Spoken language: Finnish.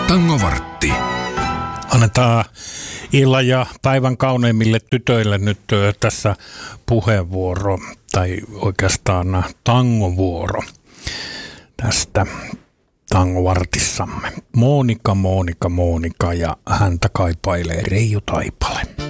Tangovartti. Annetaan illan ja päivän kauneimmille tytöille nyt tässä puheenvuoro, tai oikeastaan tangovuoro tästä Tangovartissamme. Monika ja häntä kaipailee Reijo Taipale.